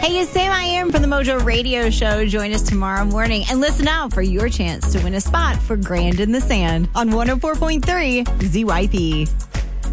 Hey, it's Sam I Am from the Mojo Radio Show. Join us tomorrow morning and listen out for your chance to win a spot for Grand in the Sand on 104.3 ZYP.